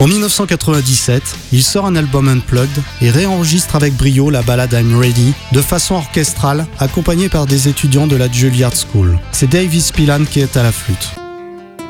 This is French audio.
En 1997, il sort un album Unplugged et réenregistre avec brio la ballade I'm Ready de façon orchestrale, accompagné par des étudiants de la Juilliard School. C'est Dave Spillan qui est à la flûte.